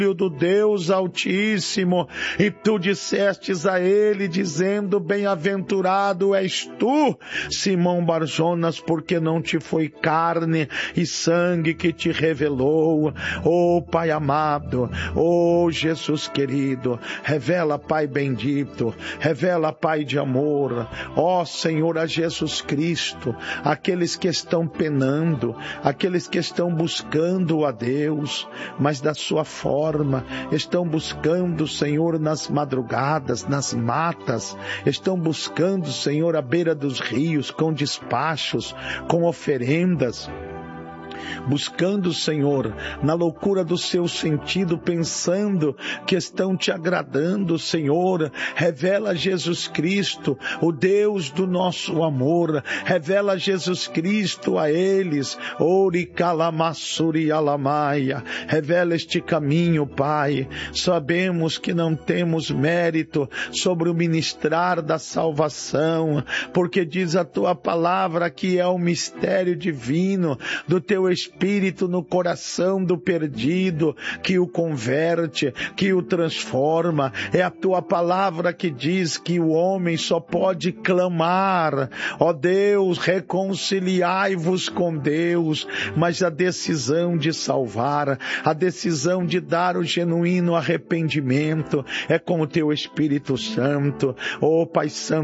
do Deus Altíssimo, e tu dissestes a ele, dizendo: bem-aventurado és tu, Simão Barjonas, porque não te foi carne e sangue que te revelou. Oh Pai amado, oh Jesus querido, revela, Pai bendito, revela, Pai de amor, ó Senhor, a Jesus Cristo, aqueles que estão penando, aqueles que estão buscando a Deus, mas da sua forma, estão buscando, Senhor, nas madrugadas, nas matas, estão buscando, Senhor, à beira dos rios, com despachos, com oferendas, buscando, Senhor, na loucura do seu sentido, pensando que estão te agradando, Senhor. Revela Jesus Cristo, o Deus do nosso amor, revela Jesus Cristo a eles, Ori Kalamassuri Alamaia, revela este caminho, Pai. Sabemos que não temos mérito sobre o ministrar da salvação, porque diz a tua palavra que é o mistério divino do teu Espírito no coração do perdido, que o converte, que o transforma. É a tua palavra que diz que o homem só pode clamar: ó Deus, reconciliai-vos com Deus, mas a decisão de salvar, a decisão de dar o genuíno arrependimento é com o teu Espírito Santo. Ó Pai Santo,